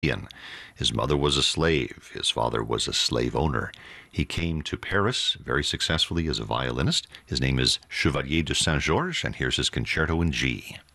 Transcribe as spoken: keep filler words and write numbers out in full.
His mother was a slave. His father was a slave owner. He came to Paris very successfully as a violinist. His name is Chevalier de Saint-Georges, and here's his concerto in G.